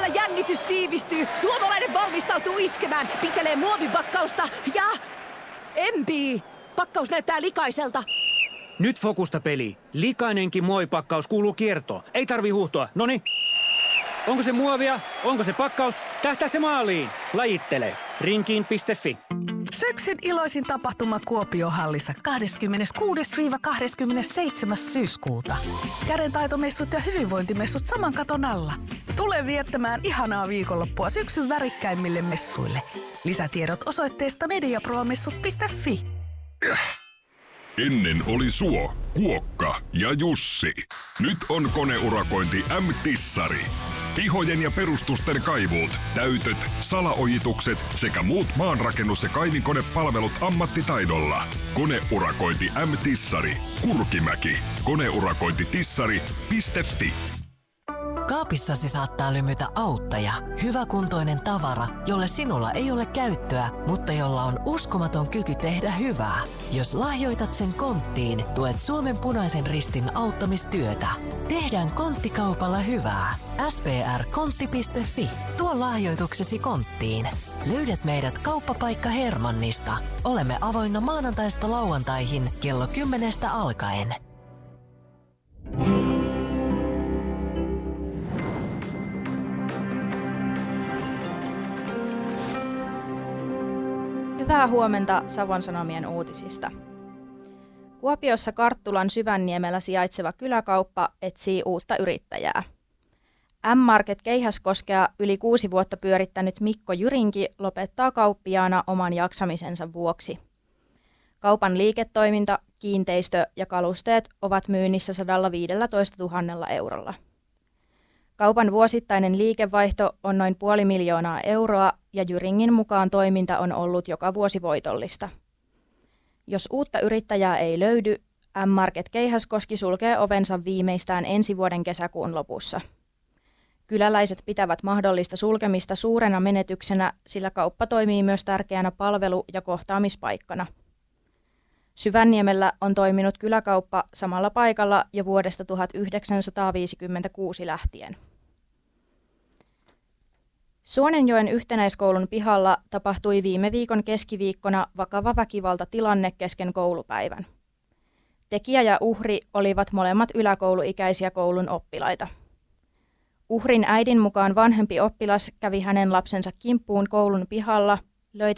Iltapalaksella jännitys tiivistyy. Suomalainen valmistautuu iskemään. Pitelee muovipakkausta ja... empii. Pakkaus näyttää likaiselta. Nyt fokusta peli. Likainenkin muovipakkaus kuuluu kiertoon. Ei tarvi huuhtoa. Noniin. Onko se muovia? Onko se pakkaus? Tähtää se maaliin. Lajittele. Rinkiin.fi. Syksyn iloisin tapahtuma Kuopio-hallissa 26-27. syyskuuta. Kädentaitomessut ja hyvinvointimessut saman katon alla. Tule viettämään ihanaa viikonloppua syksyn värikkäimmille messuille. Lisätiedot osoitteesta mediapromessut.fi. Ennen oli Suo, Kuokka ja Jussi. Nyt on koneurakointi M-Tissari. Pihojen ja perustusten kaivuut, täytöt, salaojitukset sekä muut maanrakennus- ja kaivinkonepalvelut ammattitaidolla. Koneurakointi M-Tissari. Kurkimäki. Koneurakointitissari.fi. Kaapissasi saattaa lymytä auttaja, hyväkuntoinen tavara, jolle sinulla ei ole käyttöä, mutta jolla on uskomaton kyky tehdä hyvää. Jos lahjoitat sen konttiin, tuet Suomen Punaisen Ristin auttamistyötä. Tehdään konttikaupalla hyvää. sprkontti.fi. Tuo lahjoituksesi konttiin. Löydät meidät kauppapaikka Hermannista. Olemme avoinna maanantaista lauantaihin kello 10 alkaen. Hyvää huomenta Savon Sanomien uutisista. Kuopiossa Karttulan Syvänniemellä sijaitseva kyläkauppa etsii uutta yrittäjää. M-Market Keihäskoskea yli 6 vuotta pyörittänyt Mikko Jyrinki lopettaa kauppiaana oman jaksamisensa vuoksi. Kaupan liiketoiminta, kiinteistö ja kalusteet ovat myynnissä 115 000 eurolla. Kaupan vuosittainen liikevaihto on noin 500 000 euroa ja Jyringin mukaan toiminta on ollut joka vuosi voitollista. Jos uutta yrittäjää ei löydy, M-Market Keihäskoski sulkee ovensa viimeistään ensi vuoden kesäkuun lopussa. Kyläläiset pitävät mahdollista sulkemista suurena menetyksenä, sillä kauppa toimii myös tärkeänä palvelu- ja kohtaamispaikkana. Syvänniemellä on toiminut kyläkauppa samalla paikalla jo vuodesta 1956 lähtien. Suonenjoen yhtenäiskoulun pihalla tapahtui viime viikon keskiviikkona vakava väkivaltatilanne kesken koulupäivän. Tekijä ja uhri olivat molemmat yläkouluikäisiä koulun oppilaita. Uhrin äidin mukaan vanhempi oppilas kävi hänen lapsensa kimppuun koulun pihalla, löi